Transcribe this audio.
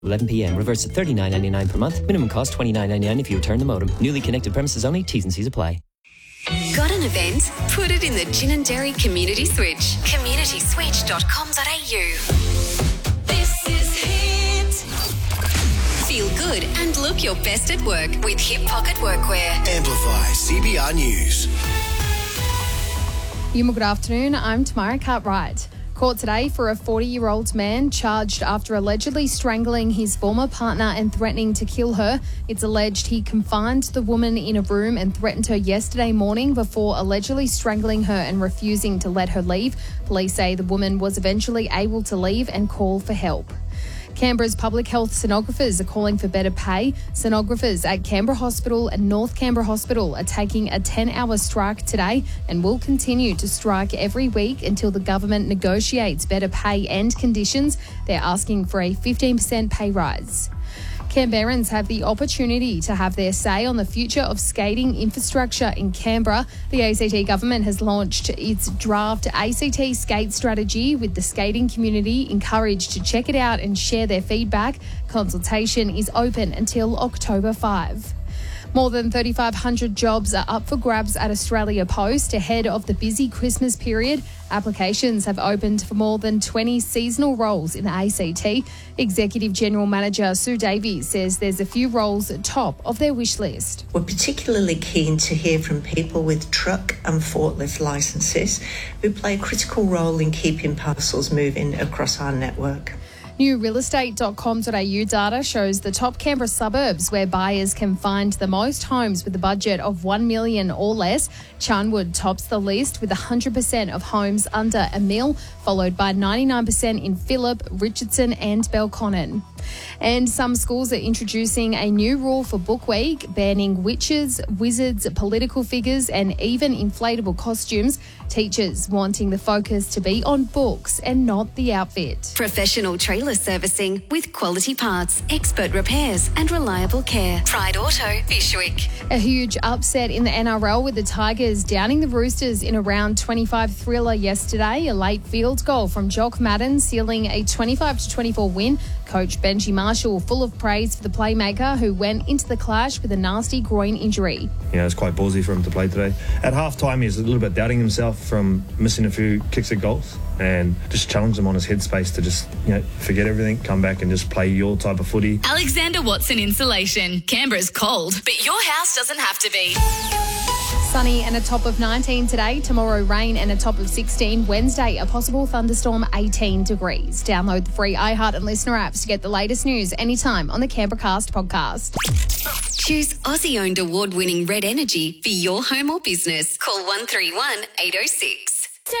11 p.m. Reverse at $39.99 per month. Minimum cost $29.99 if you return the modem. Newly connected premises only. T's and C's apply. Got an event? Put it in the Gin and Dairy Community Switch. communityswitch.com.au. This is Hit. Feel good and look your best at work with Hip Pocket Workwear. Amplify CBR News. Good afternoon. I'm Tamara Cartwright. Court today for a 40-year-old man charged after allegedly strangling his former partner and threatening to kill her. It's alleged he confined the woman in a room and threatened her yesterday morning before allegedly strangling her and refusing to let her leave. Police say the woman was eventually able to leave and call for help. Canberra's public health sonographers are calling for better pay. Sonographers at Canberra Hospital and North Canberra Hospital are taking a 10-hour strike today and will continue to strike every week until the government negotiates better pay and conditions. They're asking for a 15% pay rise. Canberrans have the opportunity to have their say on the future of skating infrastructure in Canberra. The ACT government has launched its draft ACT skate strategy, with the skating community encouraged to check it out and share their feedback. Consultation is open until October 5. More than 3,500 jobs are up for grabs at Australia Post ahead of the busy Christmas period. Applications have opened for more than 20 seasonal roles in the ACT. Executive General Manager Sue Davies says there's a few roles at top of their wish list. We're particularly keen to hear from people with truck and forklift licences who play a critical role in keeping parcels moving across our network. NewRealestate.com.au data shows the top Canberra suburbs where buyers can find the most homes with a budget of $1 million or less. Charnwood tops the list with 100% of homes under $1 million, followed by 99% in Phillip, Richardson and Belconnen. And some schools are introducing a new rule for Book Week, banning witches, wizards, political figures and even inflatable costumes. Teachers wanting the focus to be on books and not the outfit. Professional trailer servicing with quality parts, expert repairs and reliable care. Pride Auto, Bishwick. A huge upset in the NRL with the Tigers downing the Roosters in a round 25 thriller yesterday. A late field goal from Jock Madden sealing a 25-24 win. Coach Benji Marshall full of praise for the playmaker who went into the clash with a nasty groin injury. It's quite ballsy for him to play today. At half-time, he was a little bit doubting himself from missing a few kicks at goals, and just challenged him on his headspace to just, forget everything, come back and just play your type of footy. Alexander Watson Insulation. Canberra's cold, but your house doesn't have to be. Sunny and a top of 19 today. Tomorrow, rain and a top of 16. Wednesday, a possible thunderstorm, 18 degrees. Download the free iHeart and Listener apps to get the latest news anytime on the Canberracast podcast. Choose Aussie-owned award-winning Red Energy for your home or business. Call 131 806.